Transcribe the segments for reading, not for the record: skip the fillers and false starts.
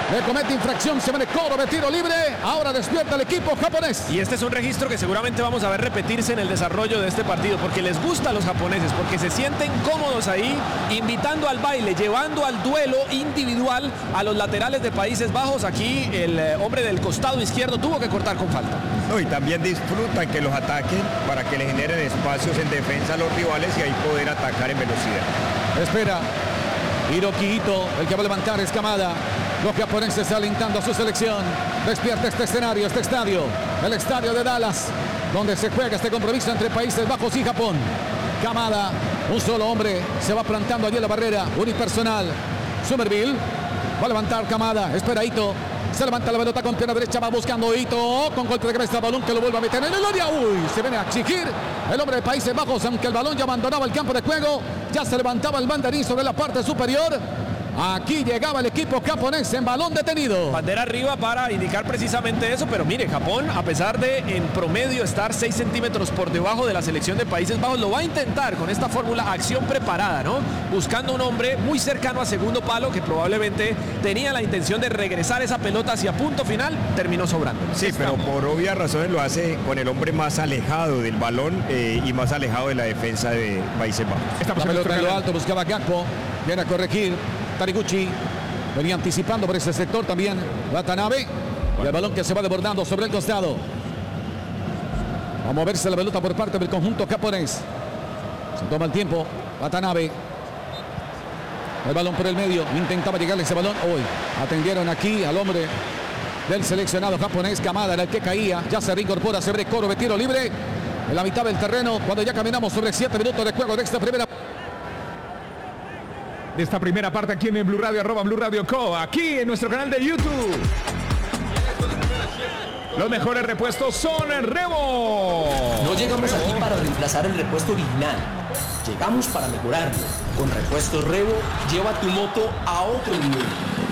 le comete infracción, se viene cobro de tiro libre. Ahora despierta el equipo japonés. Y este es un registro que seguramente vamos a ver repetirse en el desarrollo de este partido, porque les gusta a los japoneses, porque se sienten cómodos ahí, invitando al baile, llevando al duelo individual a los laterales de Países Bajos. Aquí el hombre del costado izquierdo tuvo que cortar con falta. No, y también disfrutan que los ataquen para que le generen espacios en defensa a los rivales y ahí poder atacar en velocidad. Espera Hiroki Ito, el que va a levantar es Kamada. Los japoneses alentando a su selección. Despierta este escenario, este estadio, el estadio de Dallas, donde se juega este compromiso entre Países Bajos y Japón. Kamada, un solo hombre, se va plantando allí en la barrera unipersonal. Somerville va a levantar Kamada, espera Ito. Se levanta la pelota con pierna derecha, va buscando Ito, con golpe de cabeza, balón que lo vuelve a meter en el área. Uy, se viene a exigir el hombre de Países Bajos, aunque el balón ya abandonaba el campo de juego. Ya se levantaba el banderín sobre la parte superior. Aquí llegaba el equipo japonés en balón detenido. Bandera arriba para indicar precisamente eso, pero mire, Japón, a pesar de en promedio estar 6 centímetros por debajo de la selección de Países Bajos, lo va a intentar con esta fórmula acción preparada, ¿no? Buscando un hombre muy cercano a segundo palo que probablemente tenía la intención de regresar esa pelota hacia punto final, terminó sobrando. Sí, pero por obvias razones lo hace con el hombre más alejado del balón y más alejado de la defensa de Países Bajos. La pelota en lo alto, buscaba Gakpo, viene a corregir. Taniguchi venía anticipando por ese sector también Watanabe. Y el balón que se va desbordando sobre el costado. Va a moverse la pelota por parte del conjunto japonés. Se toma el tiempo. Watanabe. El balón por el medio. Intentaba llegarle ese balón. Hoy atendieron aquí al hombre del seleccionado japonés. Kamada era el que caía. Ya se reincorpora. Se abre coro de tiro libre en la mitad del terreno. Cuando ya caminamos sobre 7 minutos de juego de esta primera parte aquí en Blue Radio, @Blue Radio Co, aquí en nuestro canal de YouTube. Los mejores repuestos son el Revo. No llegamos aquí para reemplazar el repuesto original. Llegamos para mejorarlo. Con Repuestos Revo, lleva tu moto a otro nivel.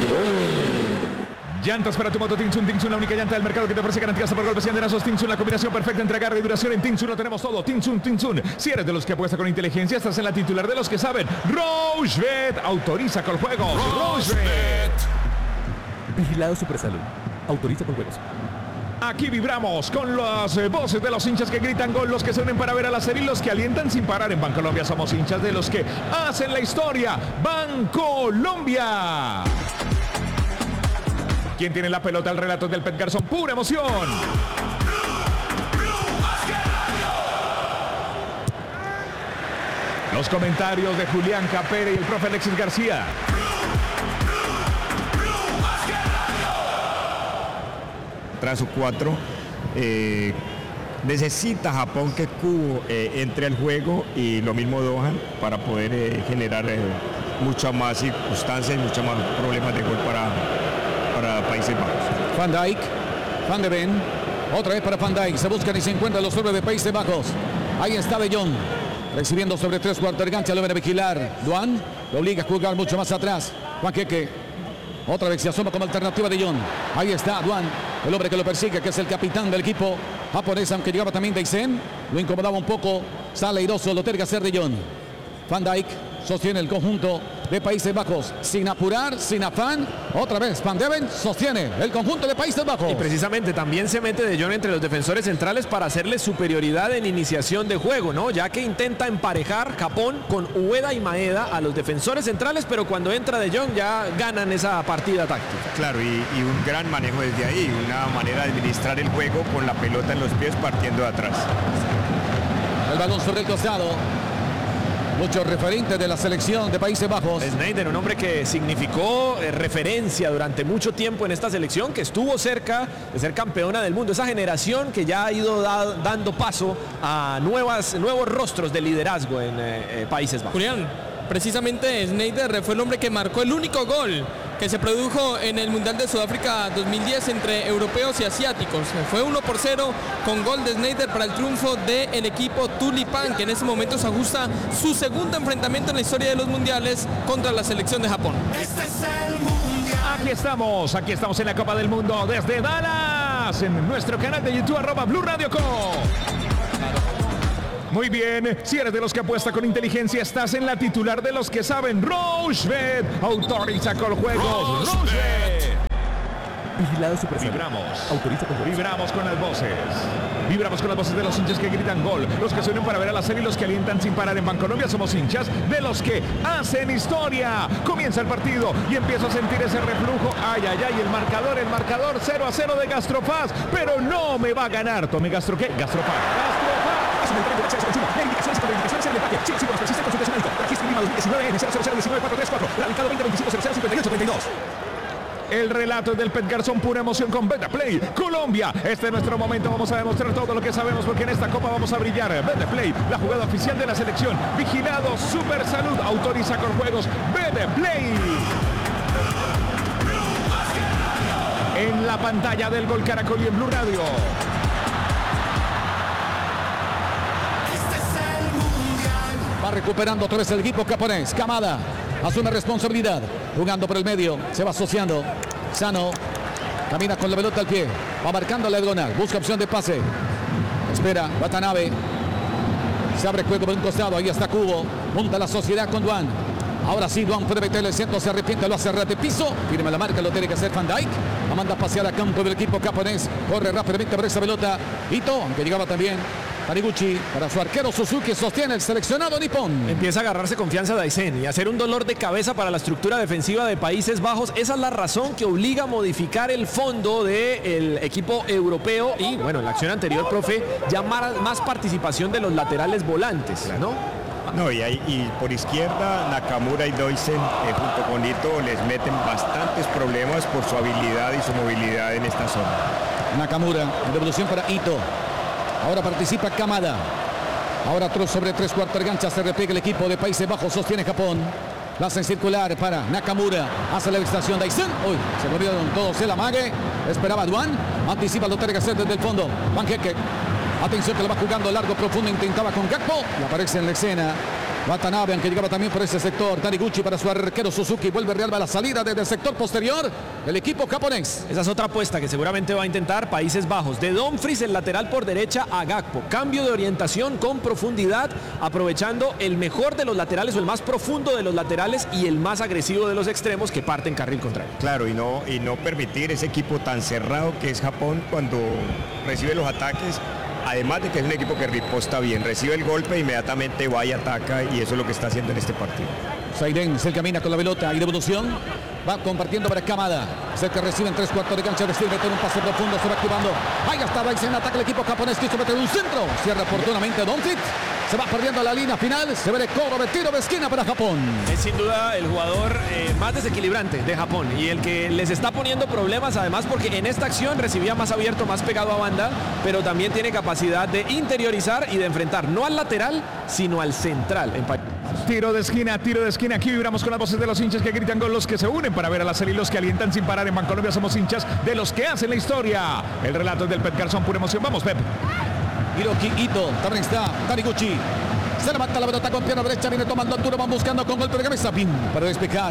Llantas para tu moto Tinsun. Tinsun, la única llanta del mercado que te ofrece garantías por golpes y andenazos. Tinsun, la combinación perfecta entre agarre y duración. En Tinsun lo tenemos todo. Tinsun. Si eres de los que apuesta con inteligencia, estás en la titular de los que saben. Rochebet autoriza con juegos. Rochebet. Vigilado Supersalud. Autoriza con juegos. Aquí vibramos con las voces de los hinchas que gritan gol, los que se unen para ver a la serie y los que alientan sin parar. En Bancolombia somos hinchas de los que hacen la historia. Bancolombia. ¿Quién tiene la pelota? El relato del Pet Garzón. ¡Pura emoción! Los comentarios de Julián Capere y el profe Alexis García. Tras su 4, necesita Japón que Kubo entre al juego y lo mismo Dohan para poder generar muchas más circunstancias y muchos más problemas de gol para Países Bajos. Van Dijk, Van de Ven, otra vez para Van Dijk, se buscan y se encuentran los hombres de Países Bajos. Ahí está De Jong, recibiendo sobre 3 cuartos de cancha, lo ven a vigilar. Duan lo obliga a jugar mucho más atrás. Juan Queque, otra vez se asoma como alternativa De Jong. Ahí está Duan, el hombre que lo persigue, que es el capitán del equipo japonés, aunque llegaba también Daisen, lo incomodaba un poco, sale airoso, lo tiene que hacer De Jong. Van Dijk sostiene el conjunto de Países Bajos, sin apurar, sin afán. Otra vez Van de Ven sostiene el conjunto de Países Bajos. Y precisamente también se mete De Jong entre los defensores centrales para hacerle superioridad en iniciación de juego, ¿no? Ya que intenta emparejar Japón con Ueda y Maeda a los defensores centrales, pero cuando entra De Jong ya ganan esa partida táctica. Claro, y un gran manejo desde ahí, una manera de administrar el juego con la pelota en los pies partiendo de atrás. El balón sobre el costado. Muchos referentes de la selección de Países Bajos. Sneijder, un hombre que significó referencia durante mucho tiempo en esta selección, que estuvo cerca de ser campeona del mundo. Esa generación que ya ha ido dando paso a nuevos rostros de liderazgo en Países Bajos. Julián, precisamente Sneijder fue el hombre que marcó el único gol que se produjo en el Mundial de Sudáfrica 2010 entre europeos y asiáticos. Fue 1-0 con gol de Sneijder para el triunfo del equipo Tulipán, que en ese momento se ajusta su segundo enfrentamiento en la historia de los mundiales contra la selección de Japón. Este es el mundial. Aquí estamos en la Copa del Mundo desde Dallas, en nuestro canal de YouTube @Blue Radio Co. Muy bien, si eres de los que apuesta con inteligencia, estás en la titular de los que saben. Rochebet autoriza con juegos. Rochebet. Vigilado Supersalud. Vibramos. Autoriza con voz. Vibramos con las voces. Vibramos con las voces de los hinchas que gritan gol. Los que se unen para ver a la serie y los que alientan sin parar. En Bancolombia somos hinchas de los que hacen historia. Comienza el partido y empiezo a sentir ese reflujo. Ay, ay, ay, el marcador 0-0 de Gastrofaz. Pero no me va a ganar. Tome Gastro, ¿qué? Gastrofaz. Es un medicamento de acceso consumo. La indicación es contraindicaciones en el empaque. Si los síntomas persisten, consulte a su médico. Registro Lima 2019 N000193434. Radicado 2025-005832. El relato del Pet Garzón, pura emoción con Betaplay Colombia. Este es nuestro momento, vamos a demostrar todo lo que sabemos porque en esta copa vamos a brillar. Betaplay, la jugada oficial de la selección. Vigilado Super Salud, autoriza con juegos Betaplay. En la pantalla del Gol Caracol y en Blue Radio. Va recuperando otra vez el equipo japonés. Kamada asume responsabilidad. Jugando por el medio. Se va asociando. Sano. Camina con la pelota al pie. Va marcando la diagonal. Busca opción de pase. Espera. Watanabe. Se abre juego por un costado. Ahí está Kubo. Monta la sociedad con Duan. Ahora sí, Duan puede meterle el centro. Se arrepiente. Lo hace ras de piso. Firme la marca. Lo tiene que hacer Van Dijk. La manda a pasear a campo del equipo japonés. Corre rápidamente por esa pelota. Ito. Aunque llegaba también Taniguchi para su arquero Suzuki, sostiene el seleccionado nipón. Empieza a agarrarse confianza Daisen y hacer un dolor de cabeza para la estructura defensiva de Países Bajos. Esa es la razón que obliga a modificar el fondo del equipo europeo. Y bueno, en la acción anterior, profe, ya más participación de los laterales volantes, ¿no? No, y por izquierda Nakamura y Doisen junto con Ito les meten bastantes problemas por su habilidad y su movilidad en esta zona. Nakamura, devolución para Ito. Ahora participa Kamada. Ahora sobre 3/4 de cancha se replega el equipo de Países Bajos. Sostiene Japón. La hacen circular para Nakamura. Hace la distracción Daisen. Uy, se volvieron todos el amague. Esperaba Duan. Anticipa lo tiene que hacer desde el fondo. Panqueque. Atención que lo va jugando largo, profundo. Intentaba con Gakpo. Y aparece en la escena Watanabe, aunque llegaba también por ese sector. Taniguchi para su arquero Suzuki. Vuelve Real a la salida desde el sector posterior. El equipo japonés. Esa es otra apuesta que seguramente va a intentar Países Bajos. De Dumfries, el lateral por derecha, a Gakpo. Cambio de orientación con profundidad, aprovechando el mejor de los laterales o el más profundo de los laterales y el más agresivo de los extremos que parten carril contrario. Claro, y no permitir ese equipo tan cerrado que es Japón cuando recibe los ataques. Además de que es un equipo que riposta bien, recibe el golpe, inmediatamente va y ataca, y eso es lo que está haciendo en este partido. Saiden se camina con la pelota y devolución. Va compartiendo para Kamada. Se que recibe en 3/4 de cancha. Decide meter un pase profundo. Se va activando. Ahí está Daisen. Ataca el equipo japonés. Quiso meter un centro. Cierra oportunamente Doncic. Se va perdiendo la línea final. Se ve de cobro de tiro de esquina para Japón. Es sin duda el jugador más desequilibrante de Japón y el que les está poniendo problemas, además porque en esta acción recibía más abierto, más pegado a banda, pero también tiene capacidad de interiorizar y de enfrentar no al lateral, sino al central. Tiro de esquina. Aquí vibramos con las voces de los hinchas que gritan gol, los que se unen para ver a la serie y los que alientan sin parar. En Bancolombia somos hinchas de los que hacen la historia. El relato es del Pet Garzón, pura emoción. Vamos, Pep. Hiroki Ito, también está Taniguchi. Se levanta la pelota con pierna derecha, viene tomando altura, van buscando con golpe de cabeza. Pin para despejar.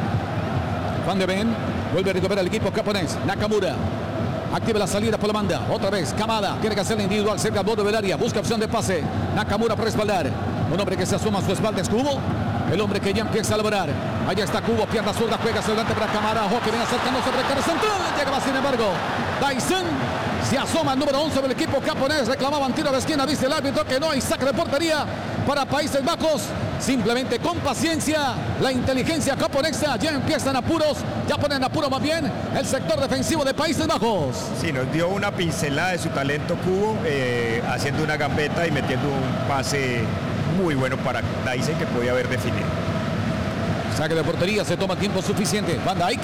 Van de Ven, vuelve a recuperar el equipo japonés. Nakamura activa la salida por la banda. Otra vez, Kamada tiene que hacerla individual cerca al borde del área. Busca opción de pase. Nakamura para respaldar. Un hombre que se asoma a su espalda es Kubo. El hombre que ya empieza a elaborar. Allá está Kubo, pierna zurda, juega hacia adelante para Kamada. Ojo que viene acercándose sobre el cara central. Llega sin embargo Daisen. Se asoma el número 11 del equipo japonés. Reclamaban tiro de esquina. Dice el árbitro que no hay saque de portería para Países Bajos. Simplemente con paciencia. La inteligencia japonesa. Ya empiezan apuros. Ya ponen apuro más bien el sector defensivo de Países Bajos. Sí, nos dio una pincelada de su talento Kubo, haciendo una gambeta y metiendo un pase muy bueno para Daisen que podía haber definido. Saque de portería. Se toma tiempo suficiente. Van Dijk.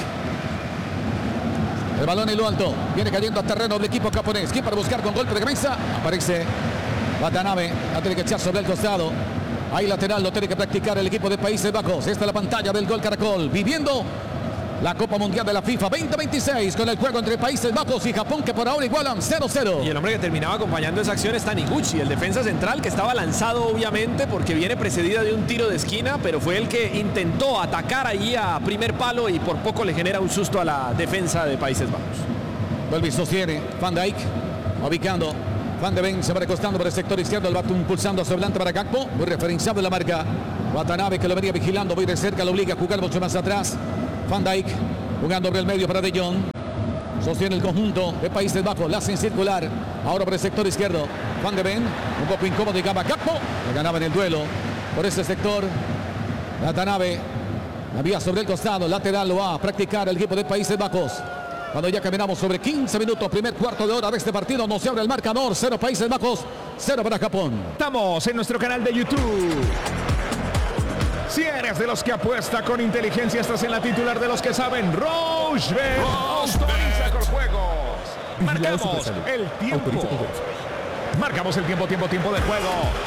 El balón en lo alto. Viene cayendo a terreno del equipo japonés. ¿Quién para buscar con golpe de cabeza? Aparece Watanabe. La tiene que echar sobre el costado. Ahí lateral lo tiene que practicar el equipo de Países Bajos. Esta es la pantalla del Gol Caracol. Viviendo la Copa Mundial de la FIFA 2026 con el juego entre Países Bajos y Japón que por ahora igualan 0-0. Y el hombre que terminaba acompañando esa acción es Taniguchi, el defensa central que estaba lanzado obviamente porque viene precedida de un tiro de esquina, pero fue el que intentó atacar ahí a primer palo y por poco le genera un susto a la defensa de Países Bajos. Vuelve y sostiene Van Dijk, ubicando. Van de Ven se va recostando por el sector izquierdo, el bate impulsando hacia adelante para Gakpo, muy referenciado en la marca. Watanabe que lo venía vigilando, muy de cerca, lo obliga a jugar mucho más atrás. Van Dijk jugando por el medio para De Jong. Sostiene el conjunto de Países Bajos. La hacen circular. Ahora por el sector izquierdo. Van de Ven. Un poco incómodo. Llegaba Gakpo. Le ganaba en el duelo. Por ese sector. Watanabe. La vía sobre el costado. Lateral lo va a practicar el equipo de Países Bajos. Cuando ya caminamos sobre 15 minutos. Primer cuarto de hora de este partido. No se abre el marcador. 0 Países Bajos. 0 para Japón. Estamos en nuestro canal de YouTube. Si eres de los que apuesta con inteligencia, estás en la titular de los que saben. Rochebet autoriza con juegos. Marcamos el tiempo. Marcamos el tiempo de juego.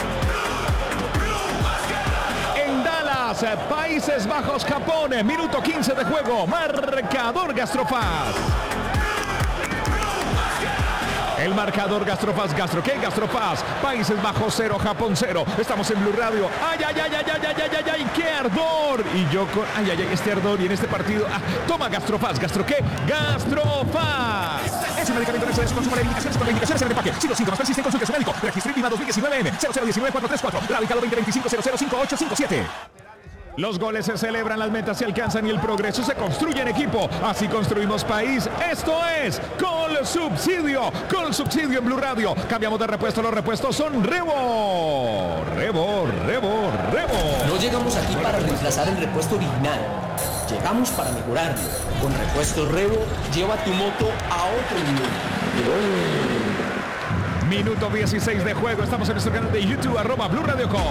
En Dallas, Países Bajos, Japón. Minuto 15 de juego. Marcador Gastrofaz. El marcador Gastrofaz, Gastrofaz, Países Bajos 0, Japón 0. Estamos en Blue Radio. ¡Ay, qué ardor! Y yo con, este ardor y en este partido. Toma Gastrofaz, Gastrofaz. Es un medicamento necesario su consumo de indicaciones con indicaciones en el empaque. Si los síntomas persisten, consulte a su médico. Registro INVIMA 2019M 0019-434. Radicado 2025-005857. Los goles se celebran, las metas se alcanzan y el progreso se construye en equipo. Así construimos país. Esto es Colsubsidio. Colsubsidio en Blue Radio. Cambiamos de repuesto. Los repuestos son Rebo. No llegamos aquí para reemplazar el repuesto original. Llegamos para mejorarlo. Con repuestos Rebo, lleva tu moto a otro nivel. Minuto 16 de juego. Estamos en nuestro canal de YouTube, @Blue Radio Co.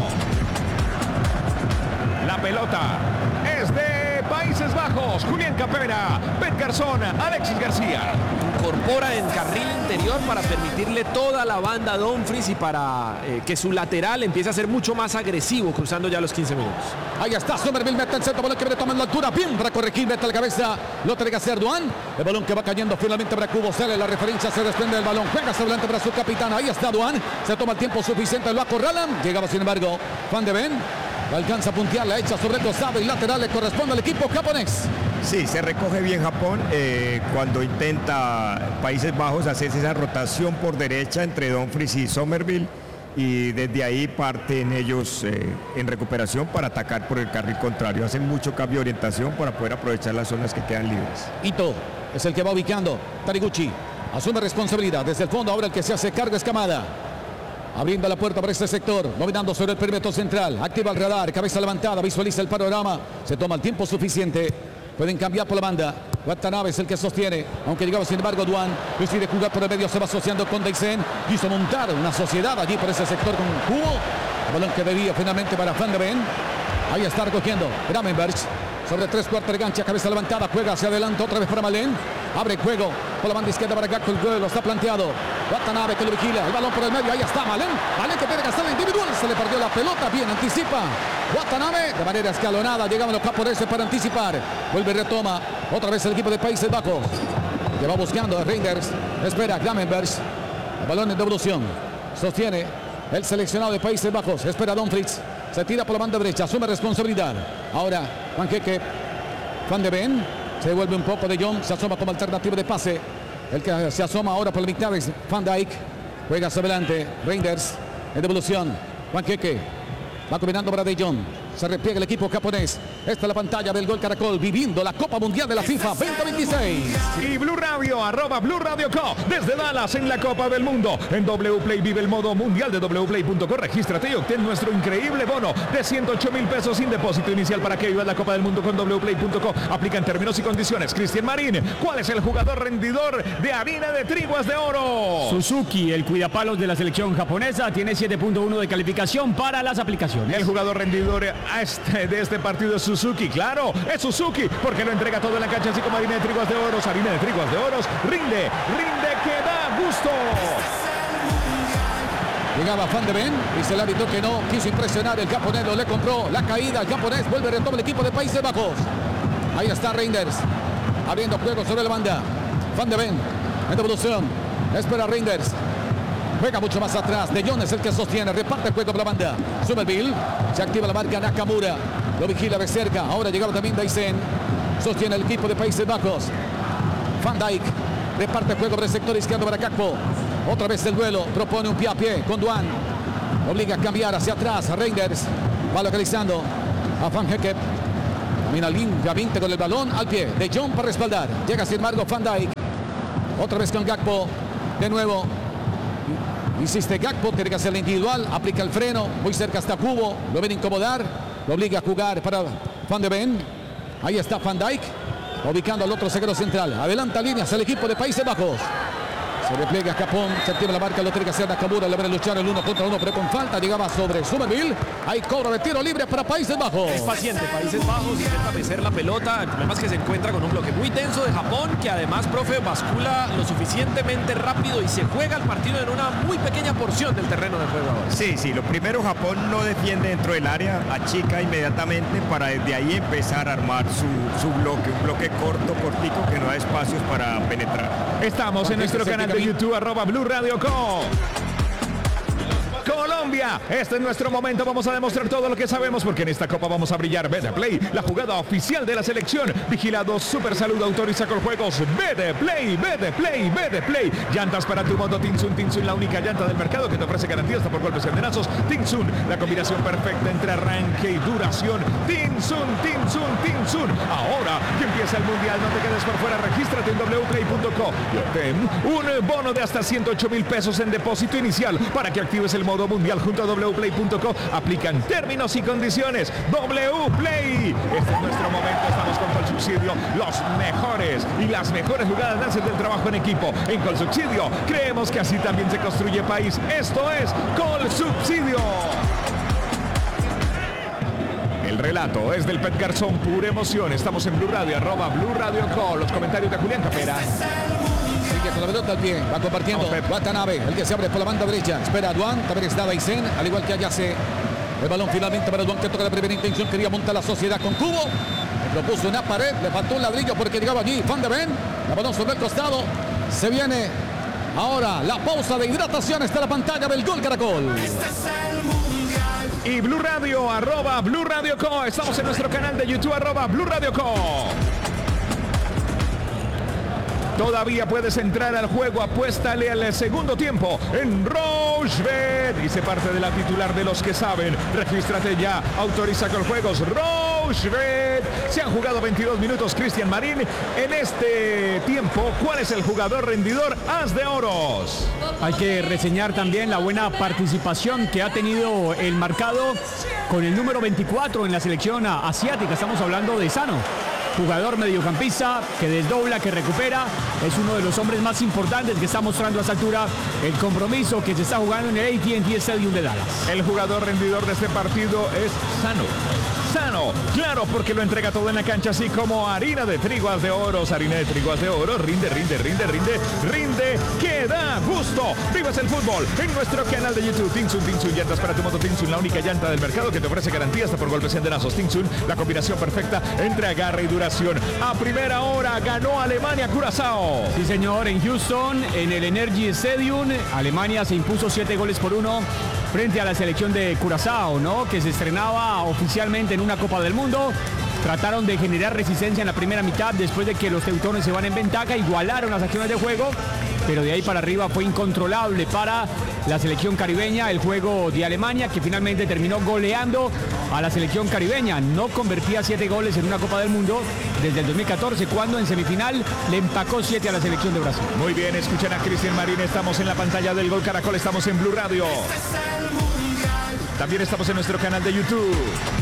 La pelota es de Países Bajos. Julián Capera, Bet Garzón, Alexis García. Incorpora en carril interior para permitirle toda la banda a Dumfries y para que su lateral empiece a ser mucho más agresivo cruzando ya los 15 minutos. Ahí está Somerville, mete el centro, balón que toma en la altura, bien para corregir, mete la cabeza, lo tiene que hacer Duan. El balón que va cayendo finalmente para Cubo, sale la referencia, se desprende del balón, juega hacia adelante para su capitán, ahí está Duan, se toma el tiempo suficiente, lo acorralan, llegaba sin embargo Van de Ven. Alcanza a puntear, la echa sobre el costado y lateral le corresponde al equipo japonés. Sí, se recoge bien Japón cuando intenta Países Bajos hacerse esa rotación por derecha entre Dumfries y Somerville y desde ahí parten ellos en recuperación para atacar por el carril contrario. Hacen mucho cambio de orientación para poder aprovechar las zonas que quedan libres. Ito es el que va ubicando. Taniguchi asume responsabilidad desde el fondo. Ahora el que se hace cargo es Kamada. Abriendo la puerta para este sector, dominando sobre el perímetro central, activa el radar, cabeza levantada, visualiza el panorama, se toma el tiempo suficiente, pueden cambiar por la banda. Watanabe es el que sostiene, aunque llegaba sin embargo Duan, decide jugar por el medio, se va asociando con Deisen, quiso montar una sociedad allí por ese sector con Cubo, el balón que debía finalmente para Van de Ven, ahí está recogiendo Gravenberch, sobre 3/4 de cancha, cabeza levantada, juega hacia adelante otra vez para Malen, abre juego por la banda izquierda para Gakpo, el juego está planteado. Watanabe que lo vigila, el balón por el medio, ahí está Malen que tiene que hacer la individual, se le perdió la pelota, bien anticipa Watanabe, de manera escalonada, llegaban los japoneses para anticipar, vuelve y retoma, otra vez el equipo de Países Bajos, que va buscando a Reinders, espera Gravenberch, el balón en devolución, sostiene el seleccionado de Países Bajos, espera Dumfries, se tira por la banda derecha, asume responsabilidad, ahora Panqueque, Van de Ven, se devuelve un poco de Jong, se asoma como alternativa de pase. El que se asoma ahora por el mitad es Van Dijk. Juega hacia adelante. Reinders en devolución. Panqueque va combinando para De Jong. Se repliega el equipo japonés. Esta es la pantalla del Gol Caracol viviendo la Copa Mundial de la FIFA 2026. Y Blue Radio, @Blue Radio Co. Desde Dallas en la Copa del Mundo. En WPlay vive el modo mundial de wplay.co. Regístrate y obtén nuestro increíble bono de 108,000 pesos sin depósito inicial para que vivas la Copa del Mundo con wplay.co. Aplica en términos y condiciones. Cristian Marín, ¿cuál es el jugador rendidor de harina de triguas de oro? Suzuki, el cuidapalos de la selección japonesa, tiene 7.1 de calificación para las aplicaciones. El jugador rendidor de este partido es Suzuki. Claro, es Suzuki porque lo entrega todo en la cancha, así como harina de triguas de oro. Harina de triguas de oro rinde que da gusto. Llegaba Van de Ven, dice el árbitro que no quiso impresionar, el japonés le compró la caída, el japonés vuelve, retoma el equipo de Países Bajos. Ahí está Reinders, abriendo juego sobre la banda. Van de Ven en devolución, espera Reinders. Juega mucho más atrás. De Jong es el que sostiene. Reparte el juego por la banda. Somerville. Se activa la marca Nakamura. Lo vigila de cerca. Ahora llegaba también Deisen. Sostiene el equipo de Países Bajos. Van Dijk. Reparte el juego por el sector izquierdo para Gakpo. Otra vez el duelo. Propone un pie a pie con Duan. Obliga a cambiar hacia atrás a Reinders. Va localizando a Van Hecke. Camina limpiamente con el balón al pie. De Jong para respaldar. Llega sin embargo Van Dijk. Otra vez con Gakpo. De nuevo. Insiste Gakpo, tiene que hacerlo individual. Aplica el freno. Muy cerca está Cubo. Lo ven incomodar. Lo obliga a jugar para Van de Ven. Ahí está Van Dijk. Ubicando al otro zaguero central. Adelanta líneas el equipo de Países Bajos. Se repliega Capón, se activa la marca, lo tiene que hacer Nakamura, le van a luchar el 1 contra 1, pero con falta llegaba sobre Somerville. Hay cobro de tiro libre para Países Bajos. Es paciente, Países Bajos, intenta mecer la pelota. El problema es que se encuentra con un bloque muy tenso de Japón, que además, profe, bascula lo suficientemente rápido y se juega el partido en una muy pequeña porción del terreno de juego ahora. Sí, lo primero, Japón no defiende dentro del área, achica inmediatamente para desde ahí empezar a armar su bloque, un bloque cortico que no da espacios para penetrar. Estamos en nuestro canal de YouTube, @BluRadio.co. Colombia, este es nuestro momento, vamos a demostrar todo lo que sabemos porque en esta copa vamos a brillar. Betplay, la jugada oficial de la selección, vigilado Super Salud, autoriza con juegos. Betplay, llantas para tu moto Tinsun, la única llanta del mercado que te ofrece garantía hasta por golpes y andenazos. Tinsun, la combinación perfecta entre arranque y duración. Tinsun. Ahora que empieza el mundial, no te quedes por fuera, regístrate en wplay.co y obtén un bono de hasta 108,000 pesos en depósito inicial para que actives el modo mundial junto a wplay.co. Aplican términos y condiciones. Wplay. Este es nuestro momento. Estamos con Colsubsidio. Los mejores y las mejores jugadas nacen del trabajo en equipo. En Colsubsidio creemos que así también se construye país. Esto es Colsubsidio. El relato es del Pet Garzón, pura emoción. Estamos en Blue Radio, @BluRadio.co. Los comentarios de Julián Capera. Sigue con la pelota al pie, va compartiendo Watanabe, el que se abre por la banda derecha. Espera a Duan, también está Baisen, al igual que Ayase. El balón finalmente para Duan, que toca la primera intención. Quería montar la sociedad con Cubo. Lo puso en la pared, le faltó un ladrillo porque llegaba allí Van de Ven. El balón sobre el costado. Se viene ahora la pausa de hidratación. Está la pantalla del Gol Caracol. Y Blue Radio, @BluRadio.co. Estamos en nuestro canal de YouTube, @BluRadio.co. Todavía puedes entrar al juego, apuéstale al segundo tiempo en Rochebet. Dice parte de la titular de los que saben. Regístrate ya, autoriza con juegos. Rochebet. Se han jugado 22 minutos, Cristian Marín. En este tiempo, ¿cuál es el jugador rendidor as de oros? Hay que reseñar también la buena participación que ha tenido el marcado con el número 24 en la selección asiática. Estamos hablando de Sano. Jugador mediocampista que desdobla, que recupera, es uno de los hombres más importantes que está mostrando a esta altura el compromiso que se está jugando en el AT&T Stadium de Dallas. El jugador rendidor de este partido es Sano, claro, porque lo entrega todo en la cancha, así como harina de trigo as de oros, rinde, que da gusto. Vives el fútbol en nuestro canal de YouTube. Tinsun, llantas para tu moto Tinsun, la única llanta del mercado que te ofrece garantía hasta por golpes y andenazos. Tinsun, la combinación perfecta entre agarre y duración. A primera hora ganó Alemania Curazao. Sí, señor, en Houston, en el Energy Stadium, Alemania se impuso 7-1 frente a la selección de Curazao, ¿no? Que se estrenaba oficialmente en una Copa del Mundo. Trataron de generar resistencia en la primera mitad después de que los teutones se van en ventaja, igualaron las acciones de juego, pero de ahí para arriba fue incontrolable para la selección caribeña el juego de Alemania, que finalmente terminó goleando a la selección caribeña. No convertía 7 goles en una Copa del Mundo desde el 2014, cuando en semifinal le empacó 7 a la selección de Brasil. Muy bien, escuchen a Cristian Marín, estamos en la pantalla del Gol Caracol, estamos en Blue Radio. También estamos en nuestro canal de YouTube.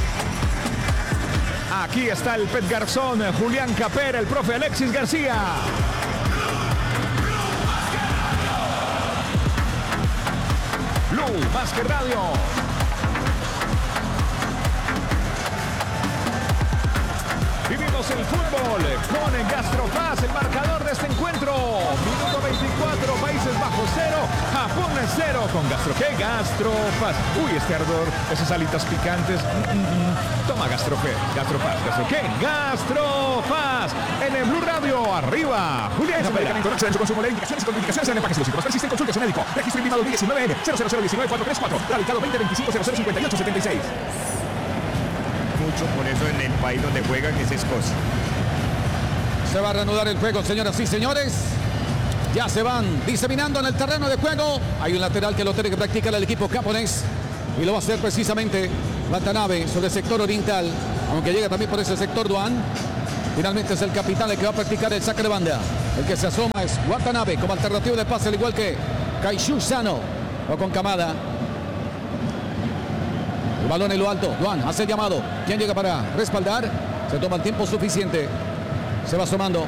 Aquí está el Pet Garzón, Julián Capera, el profe Alexis García. Blue, más que radio. Vivimos el fútbol con Gastrofaz, el marcador de este encuentro. Minuto 24, Países Bajos 0, Japón 0 con Gastro. ¿Qué? Gastrofaz. Uy, este ardor, esas alitas picantes. Toma Gastrofaz. ¿Qué? Gastrofaz. En el Blue Radio, arriba. Julián Capera. Corrección en su consumo de indicaciones y contraindicaciones en empaques lúdicos. Persiste en consulta a su médico. Registro INVIMA 2019N 00019-434. Radicado 2025-0058-76. Mucho por eso en el país donde juega, que es Escocia. Se va a reanudar el juego, señoras y señores. Ya se van diseminando en el terreno de juego. Hay un lateral que lo tiene que practicar el equipo japonés. Y lo va a hacer precisamente Watanabe sobre el sector oriental. Aunque llega también por ese sector Duan. Finalmente es el capitán el que va a practicar el saque de banda. El que se asoma es Watanabe como alternativa de pase, al igual que Kaishu Sano. O con Kamada. El balón en lo alto. Duan hace el llamado. ¿Quién llega para respaldar? Se toma el tiempo suficiente. Se va asomando.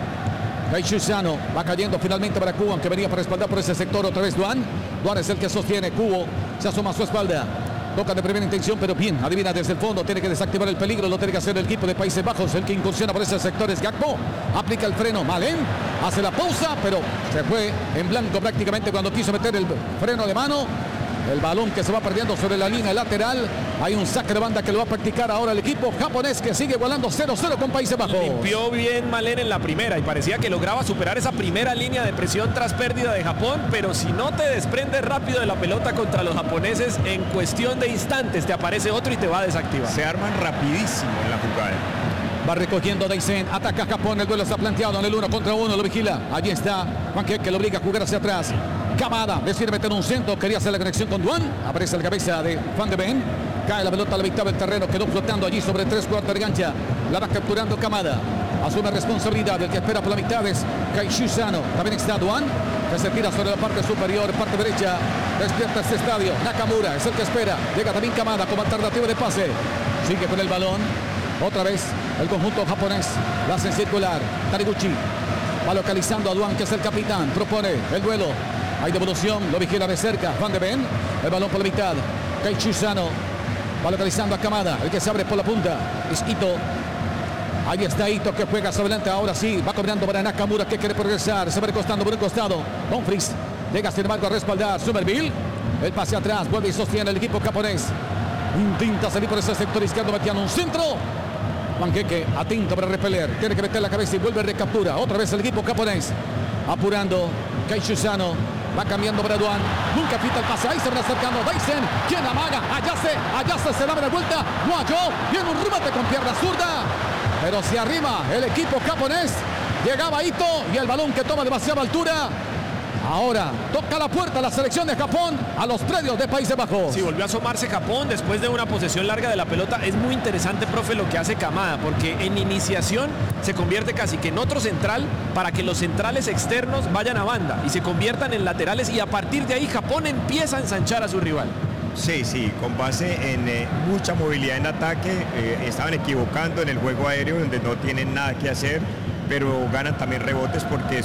Kaishu Sano va cayendo finalmente para Cubo, aunque venía para respaldar por ese sector otra vez Duan. Duan es el que sostiene. Cubo se asoma a su espalda. Toca de primera intención, pero bien, adivina desde el fondo. Tiene que desactivar el peligro, lo tiene que hacer el equipo de Países Bajos. El que incursiona por ese sector es Gakpo. Aplica el freno, Malen. Hace la pausa, pero se fue en blanco prácticamente cuando quiso meter el freno de mano. El balón que se va perdiendo sobre la línea lateral. Hay un saque de banda que lo va a practicar ahora el equipo japonés, que sigue igualando 0-0 con Países Bajos. Limpió bien Malen en la primera y parecía que lograba superar esa primera línea de presión tras pérdida de Japón, pero si no te desprendes rápido de la pelota contra los japoneses, en cuestión de instantes te aparece otro y te va a desactivar. Se arman rapidísimo en la jugada. Va recogiendo Daisen, ataca Japón, el duelo está planteado en el 1 contra 1, lo vigila. Allí está Juan que lo obliga a jugar hacia atrás. Kamada decide meter un centro, quería hacer la conexión con Duan. Aparece la cabeza de Van de Ven. Cae la pelota a la mitad del terreno, quedó flotando allí sobre 3/4 de cancha. La va capturando Kamada. Asume responsabilidad, el que espera por la mitad es Kaishu Sano. También está Duan, que se tira sobre la parte superior, parte derecha. Despierta este estadio. Nakamura es el que espera. Llega también Kamada como alternativa de pase. Sigue con el balón. Otra vez el conjunto japonés. La hace circular. Taniguchi va localizando a Duan, que es el capitán. Propone el duelo. Hay devolución. Lo vigila de cerca Van de Ven. El balón por la mitad. Kaishu Sano va localizando a Kamada. El que se abre por la punta es Ito. Ahí está Ito, que juega hacia adelante. Ahora sí, va cobrando para Nakamura, que quiere progresar. Se va recostando por un costado. Dumfries llega sin embargo a respaldar. Somerville. El pase atrás. Vuelve y sostiene el equipo japonés. Intenta salir por ese sector izquierdo. Metiendo un centro. Panqueque atento para repeler. Tiene que meter la cabeza y vuelve a recaptura. Otra vez el equipo japonés. Apurando. Kaishu Sano. Va cambiando para Duan. Nunca pita el pase. Ahí se va acercando Daisen. Quien amaga. Allá se da la vuelta. No halló. Viene un remate con pierna zurda. Pero se arrima el equipo japonés. Llegaba Ito y el balón que toma demasiada altura. Ahora toca la puerta la selección de Japón a los predios de Países Bajos. Sí, volvió a asomarse Japón después de una posesión larga de la pelota. Es muy interesante, profe, lo que hace Kamada, porque en iniciación se convierte casi que en otro central para que los centrales externos vayan a banda y se conviertan en laterales, y a partir de ahí Japón empieza a ensanchar a su rival. Sí, con base en mucha movilidad en ataque. Estaban equivocando en el juego aéreo, donde no tienen nada que hacer, pero ganan también rebotes porque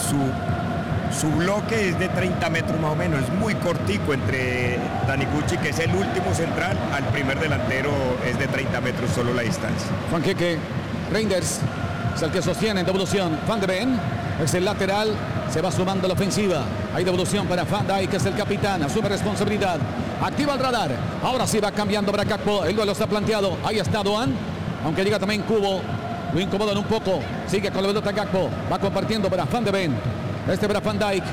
su bloque es de 30 metros más o menos, es muy cortico entre Taniguchi, que es el último central, al primer delantero es de 30 metros solo la distancia. Juanqueque, Reinders es el que sostiene en devolución. Van de Ven es el lateral, se va sumando la ofensiva. Hay devolución para Van Dijk, que es el capitán, asume responsabilidad, activa el radar. Ahora sí va cambiando para Gakpo, el duelo está planteado. Ahí está Duan, aunque llega también Cubo, lo incomodan un poco. Sigue con la pelota Gakpo, va compartiendo para Van de Ven. Este para Van Dijk.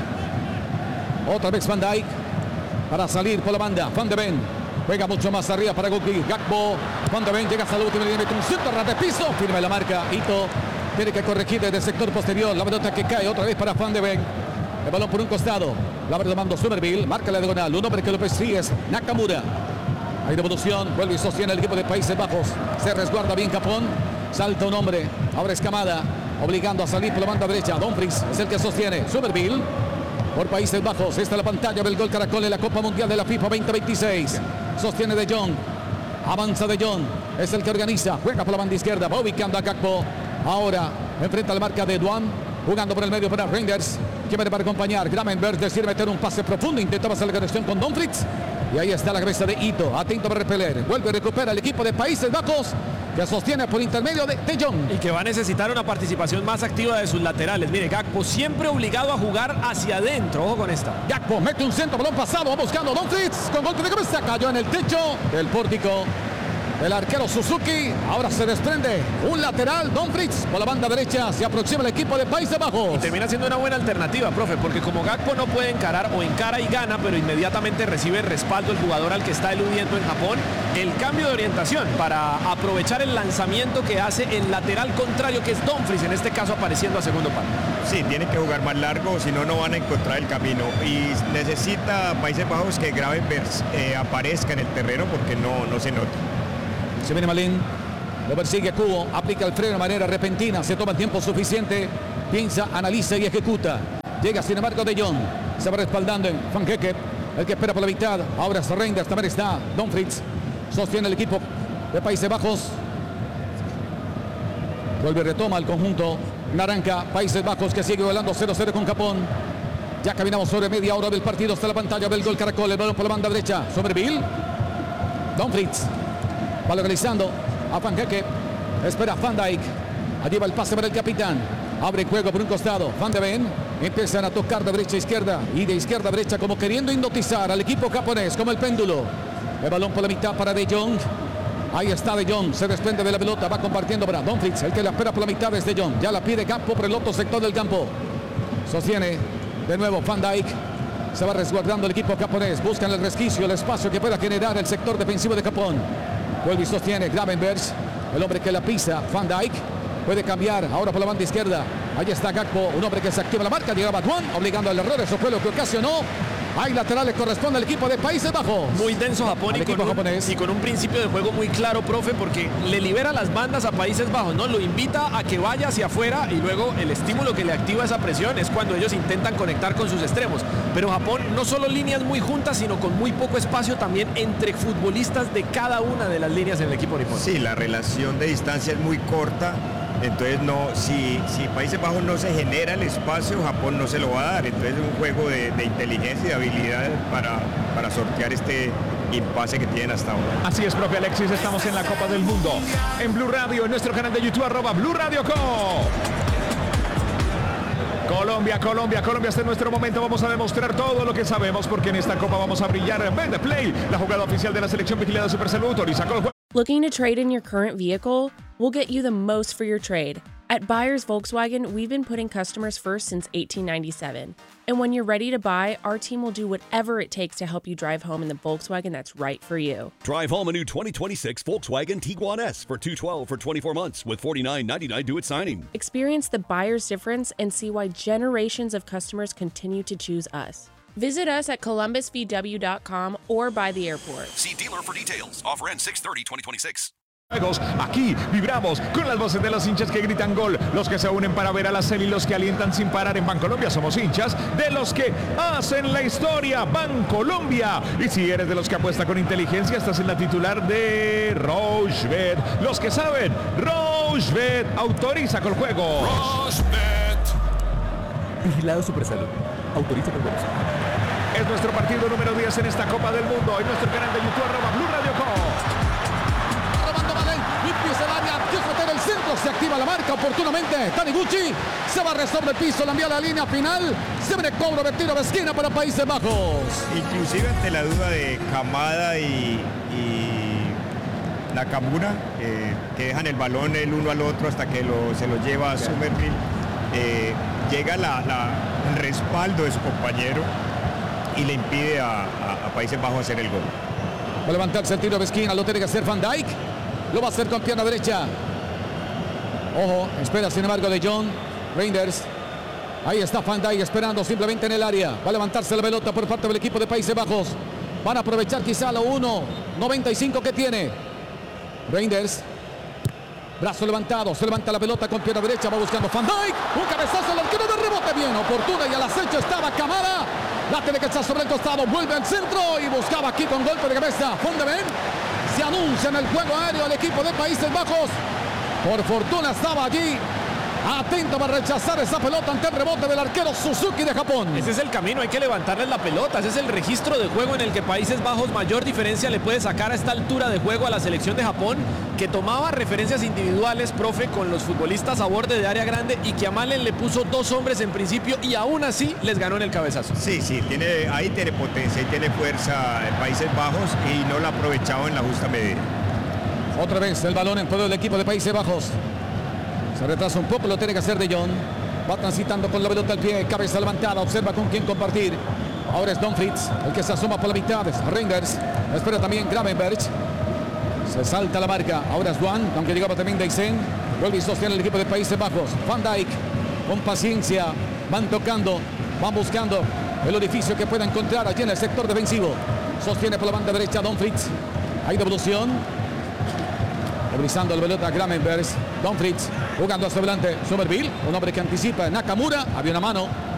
Otra vez Van Dijk para salir por la banda. Van de Ven juega mucho más arriba para Goki. Gakpo. Van de Ven llega hasta la última línea, mete un centro ras de piso. Firme la marca. Ito tiene que corregir desde el sector posterior. La pelota que cae otra vez para Van de Ven. El balón por un costado. La va tomando Somerville. Marca la diagonal. Un hombre que lo persigue es Nakamura. Hay devolución. Vuelve y sostiene el equipo de Países Bajos. Se resguarda bien Japón. Salta un hombre. Ahora es Kamada, obligando a salir por la banda derecha. Dumfries es el que sostiene. Somerville por Países Bajos. Esta es la pantalla del gol Caracol en la Copa Mundial de la FIFA 2026. Sostiene De Jong. Avanza De Jong. Es el que organiza. Juega por la banda izquierda. Va ubicando a Gakpo. Ahora enfrenta la marca de Duan. Jugando por el medio para Reinders. Que viene para acompañar. Gramenberg decide meter un pase profundo. Intentaba hacer la conexión con Dumfries. Y ahí está la cabeza de Ito. Atento para repeler. Vuelve y recupera el equipo de Países Bajos, que sostiene por intermedio de De Jong. Y que va a necesitar una participación más activa de sus laterales. Mire, Gakpo siempre obligado a jugar hacia adentro. Ojo con esta. Gakpo mete un centro, balón pasado, va buscando Dumfries. Con golpe de cabeza cayó en el techo del pórtico. El arquero Suzuki. Ahora se desprende un lateral. Dumfries por la banda derecha. Se aproxima el equipo de Países Bajos. Y termina siendo una buena alternativa, profe, porque como Gakpo no puede encarar, o encara y gana, pero inmediatamente recibe el respaldo el jugador al que está eludiendo en Japón, el cambio de orientación para aprovechar el lanzamiento que hace el lateral contrario, que es Dumfries, en este caso apareciendo a segundo palo. Sí, tiene que jugar más largo, si no, no van a encontrar el camino. Y necesita Países Bajos que Gravenberg aparezca en el terreno, porque no se nota. Se viene Malin, lo persigue Cubo, aplica el freno de manera repentina, se toma el tiempo suficiente. Piensa, analiza y ejecuta. Llega sin embargo De Jong. Se va respaldando en Van Hecke. El que espera por la mitad. Ahora es Reinders. También está Dumfries. Sostiene el equipo de Países Bajos. Vuelve y retoma el conjunto naranja. Países Bajos que sigue volando 0-0 con Japón. Ya caminamos sobre media hora del partido. Hasta la pantalla del gol Caracol. El balón por la banda derecha. Somerville. Dumfries. Va localizando a Van Hecke. Espera Van Dijk. Allí va el pase para el capitán. Abre juego por un costado. Van de Ven. Empiezan a tocar de derecha a izquierda. Y de izquierda a derecha como queriendo hipnotizar al equipo japonés. Como el péndulo. El balón por la mitad para De Jong. Ahí está De Jong. Se desprende de la pelota. Va compartiendo para Dumfries. El que la espera por la mitad es De Jong. Ya la pide Campo por el otro sector del campo. Sostiene de nuevo Van Dijk. Se va resguardando el equipo japonés. Buscan el resquicio, el espacio que pueda generar el sector defensivo de Japón. Vuelve y sostiene Gravenberch. El hombre que la pisa, Van Dijk. Puede cambiar ahora por la banda izquierda. Ahí está Gakpo, un hombre que se activa la marca. Llegaba Duan, obligando al error. Eso fue lo que ocasionó. Hay laterales, corresponde al equipo de Países Bajos. Muy denso Japón y con un principio de juego muy claro, profe, porque le libera las bandas a Países Bajos, ¿no? Lo invita a que vaya hacia afuera y luego el estímulo que le activa esa presión es cuando ellos intentan conectar con sus extremos. Pero Japón no solo líneas muy juntas, sino con muy poco espacio también entre futbolistas de cada una de las líneas en el equipo nipón. Sí, la relación de distancia es muy corta. Entonces, no, si Países Bajos no se genera el espacio, Japón no se lo va a dar. Entonces es un juego de inteligencia y de habilidad para sortear este impasse que tienen hasta ahora. Así es, profe Alexis, estamos en la Copa del Mundo. En Blue Radio, en nuestro canal de YouTube, @Blue Radio Co. Colombia, este es nuestro momento. Vamos a demostrar todo lo que sabemos porque en esta Copa vamos a brillar. Vende Play, la jugada oficial de la selección vigilada Supersalud, autoriza con el juego. Looking to trade in your current vehicle? We'll get you the most for your trade. At Buyers Volkswagen, we've been putting customers first since 1897. And when you're ready to buy, our team will do whatever it takes to help you drive home in the Volkswagen that's right for you. Drive home a new 2026 Volkswagen Tiguan S for $212 for 24 months with $49.99 due at signing. Experience the buyer's difference and see why generations of customers continue to choose us. Visit us at columbusvw.com or by the airport. See dealer for details. Offer ends 6/30/2026. Aquí vibramos con las voces de los hinchas que gritan gol, los que se unen para ver a la serie y los que alientan sin parar. En Bancolombia somos hinchas de los que hacen la historia. Bancolombia. Y si eres de los que apuesta con inteligencia, estás en la titular de Rochebet. Los que saben, Rochebet autoriza con juegos. Rochebet. Vigilado Supersalud. Autoriza con juegos. Es nuestro partido número 10 en esta Copa del Mundo. En nuestro canal de YouTube, @Blue Radio Co. Empieza el área, el centro, se activa la marca oportunamente. Taniguchi se va sobre el piso, la envía a la línea final. Se viene cobro de tiro de esquina para Países Bajos. Inclusive ante la duda de Kamada y Nakamura, que dejan el balón el uno al otro hasta que se lo lleva a Somerville, llega el respaldo de su compañero y le impide a Países Bajos hacer el gol. Va a levantarse el tiro de esquina, lo tiene que hacer Van Dijk. Lo va a hacer con pierna derecha. Ojo, espera sin embargo De Jong. Reinders. Ahí está Van Dijk esperando simplemente en el área. Va a levantarse la pelota por parte del equipo de Países Bajos. Van a aprovechar quizá lo 1.95 que tiene. Reinders. Brazo levantado. Se levanta la pelota con pierna derecha. Va buscando Van Dijk. Un cabezazo al arquero de rebote bien oportuna y al acecho estaba Kamada. La tiene que echar sobre el costado. Vuelve al centro y buscaba aquí con golpe de cabeza. Van de Ven. Se anuncia en el juego aéreo al equipo de Países Bajos. Por fortuna estaba allí. Atento para rechazar esa pelota ante el rebote del arquero Suzuki de Japón. Ese es el camino, hay que levantarles la pelota. Ese es el registro de juego en el que Países Bajos mayor diferencia le puede sacar a esta altura de juego a la selección de Japón, que tomaba referencias individuales, profe, con los futbolistas a borde de área grande y que a Malen le puso 2 hombres en principio y aún así les ganó en el cabezazo. Sí, ahí tiene potencia, ahí tiene fuerza en Países Bajos y no la ha aprovechado en la justa medida. Otra vez el balón en poder del equipo de Países Bajos. Se retrasa un poco, lo tiene que hacer De Jong. Va transitando con la pelota al pie, cabeza levantada, observa con quién compartir. Ahora es Dumfries, el que se asoma por la mitad. Es Reinders, espera también Gravenberch. Se salta la marca, ahora es Duan, aunque llegaba también Deisen. Vuelve y sostiene el equipo de Países Bajos. Van Dijk, con paciencia, van tocando, van buscando el orificio que pueda encontrar allí en el sector defensivo. Sostiene por la banda derecha Dumfries. Hay devolución. Revisando la pelota Gravenberch. Don Fritz jugando hacia adelante. Somerville, un hombre que anticipa. Nakamura, había una mano.